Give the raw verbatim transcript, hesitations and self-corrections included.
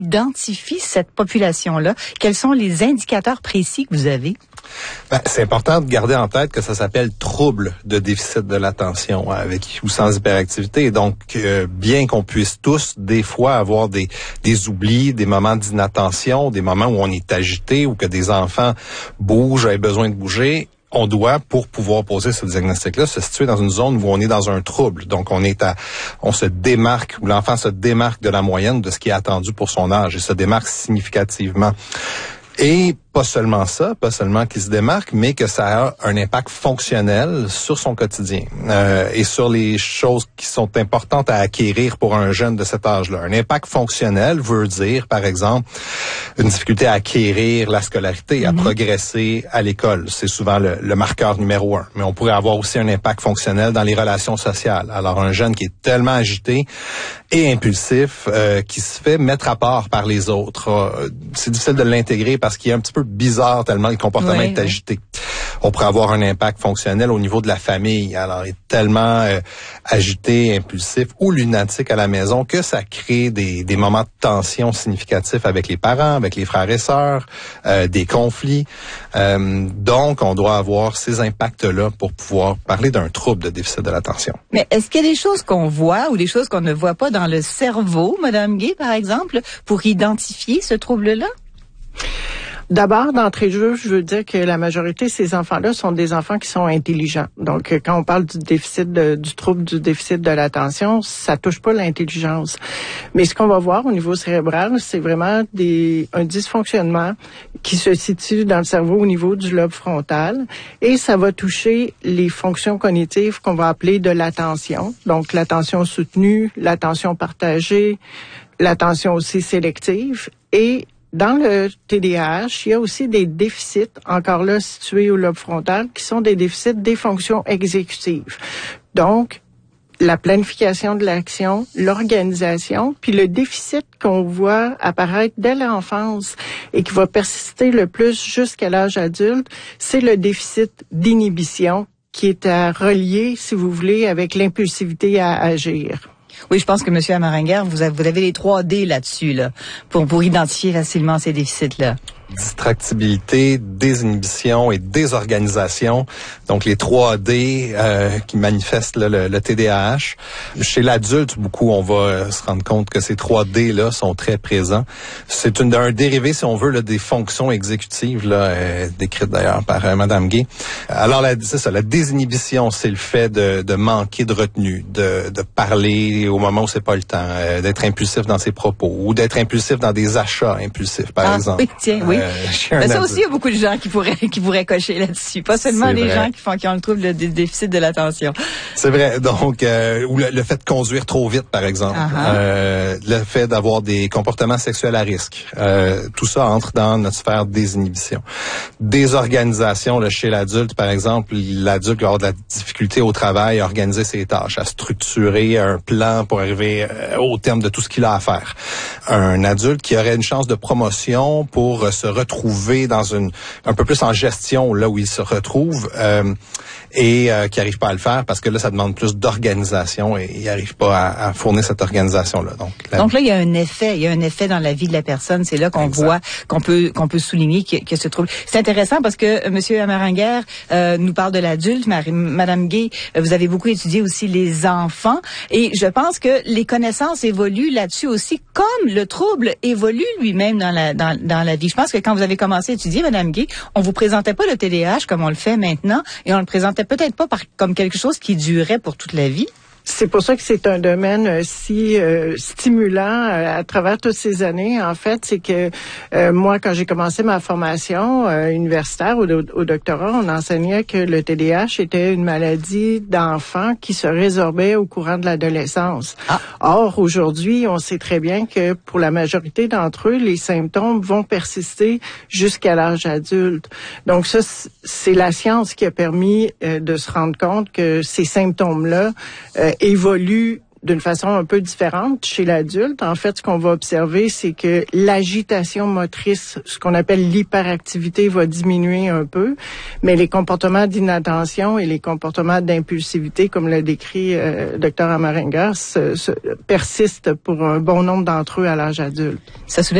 identifie cette population-là? Quels sont les indicateurs précis que vous avez? Ben, c'est important de garder en tête que ça s'appelle trouble de déficit de l'attention, avec ou sans hyperactivité. Et donc, euh, bien qu'on puisse tous, des fois, avoir des, des oublis, des moments d'inattention, des moments où on est agité ou que des enfants bougent, avaient besoin de bouger, on doit, pour pouvoir poser ce diagnostic-là, se situer dans une zone où on est dans un trouble. Donc, on est à, on se démarque, où l'enfant se démarque de la moyenne de ce qui est attendu pour son âge et se démarque significativement. Et pas seulement ça, pas seulement qu'il se démarque, mais que ça a un impact fonctionnel sur son quotidien euh, et sur les choses qui sont importantes à acquérir pour un jeune de cet âge-là. Un impact fonctionnel veut dire, par exemple, une difficulté à acquérir la scolarité, à mm-hmm. progresser à l'école. C'est souvent le, le marqueur numéro un. Mais on pourrait avoir aussi un impact fonctionnel dans les relations sociales. Alors, un jeune qui est tellement agité et impulsif, euh, qui se fait mettre à part par les autres, euh, c'est difficile de l'intégrer parce qu'il est un petit peu bizarre tellement le comportement oui, est oui. agité. On pourrait avoir un impact fonctionnel au niveau de la famille. Alors, il est tellement euh, agité, impulsif ou lunatique à la maison que ça crée des, des moments de tension significatifs avec les parents, avec les frères et sœurs, euh, des conflits. Euh, donc, on doit avoir ces impacts-là pour pouvoir parler d'un trouble de déficit de l'attention. Mais est-ce qu'il y a des choses qu'on voit ou des choses qu'on ne voit pas dans le cerveau, Madame Gay, par exemple, pour identifier ce trouble-là? D'abord, d'entrée de jeu, je veux dire que la majorité de ces enfants-là sont des enfants qui sont intelligents. Donc, quand on parle du déficit, de, du trouble du déficit de l'attention, ça touche pas l'intelligence. Mais ce qu'on va voir au niveau cérébral, c'est vraiment des, un dysfonctionnement qui se situe dans le cerveau au niveau du lobe frontal et ça va toucher les fonctions cognitives qu'on va appeler de l'attention. Donc, l'attention soutenue, l'attention partagée, l'attention aussi sélective et dans le T D A H, il y a aussi des déficits, encore là situés au lobe frontal, qui sont des déficits des fonctions exécutives. Donc, la planification de l'action, l'organisation, puis le déficit qu'on voit apparaître dès l'enfance et qui va persister le plus jusqu'à l'âge adulte, c'est le déficit d'inhibition qui est à relier, si vous voulez, avec l'impulsivité à agir. Oui, je pense que M. Amaringuer, vous avez, vous avez les trois D là-dessus, là, pour, pour identifier facilement ces déficits-là. Distractibilité, désinhibition et désorganisation. Donc, les trois D euh, qui manifestent là, le, le T D A H. Chez l'adulte, beaucoup, on va euh, se rendre compte que ces trois D-là sont très présents. C'est une, un dérivé, si on veut, là, des fonctions exécutives, là, euh, décrites d'ailleurs par euh, Madame Gay. Alors, la, c'est ça, la désinhibition, c'est le fait de, de manquer de retenue, de, de parler au moment où c'est pas le temps, euh, d'être impulsif dans ses propos ou d'être impulsif dans des achats impulsifs, par ah, exemple. Oui, tiens, oui. Euh, Mais ça aussi, il y a beaucoup de gens qui pourraient qui pourraient cocher là-dessus. Pas seulement les gens qui font qui ont le trouble de, de déficit de l'attention. C'est vrai. Donc, euh, ou le, le fait de conduire trop vite, par exemple. Uh-huh. Euh, le fait d'avoir des comportements sexuels à risque. Euh, tout ça entre dans notre sphère désinhibition. Désorganisation, là, chez l'adulte, par exemple, l'adulte va avoir de la difficulté au travail à organiser ses tâches, à structurer un plan pour arriver euh, au terme de tout ce qu'il a à faire. Un adulte qui aurait une chance de promotion pour euh, se retrouver dans une un peu plus en gestion là où il se retrouve euh, et euh, qui n'arrive pas à le faire parce que là ça demande plus d'organisation et il n'arrive pas à, à fournir cette organisation là. Donc, la... Donc là il y a un effet, il y a un effet dans la vie de la personne. C'est là qu'on exact. voit qu'on peut qu'on peut souligner que, que ce trouble. C'est intéressant parce que Monsieur Amaringuer euh, nous parle de l'adulte, Madame Gay, vous avez beaucoup étudié aussi les enfants et je pense que les connaissances évoluent là-dessus aussi, comme le trouble évolue lui-même dans la dans dans la vie. Je pense que quand vous avez commencé à étudier, Madame Gay, on vous présentait pas le T D A H comme on le fait maintenant, et on le présentait peut-être pas par, comme quelque chose qui durait pour toute la vie. C'est pour ça que c'est un domaine euh, si euh, stimulant euh, à travers toutes ces années. En fait, c'est que euh, moi, quand j'ai commencé ma formation euh, universitaire au, au doctorat, on enseignait que le T D A H était une maladie d'enfants qui se résorbait au courant de l'adolescence. Ah. Or, aujourd'hui, on sait très bien que pour la majorité d'entre eux, les symptômes vont persister jusqu'à l'âge adulte. Donc ça, c'est la science qui a permis euh, de se rendre compte que ces symptômes-là euh, évolue d'une façon un peu différente chez l'adulte. En fait, ce qu'on va observer, c'est que l'agitation motrice, ce qu'on appelle l'hyperactivité, va diminuer un peu, mais les comportements d'inattention et les comportements d'impulsivité, comme l'a décrit euh, docteur Amarenga, se, se, persistent pour un bon nombre d'entre eux à l'âge adulte. Ça soulève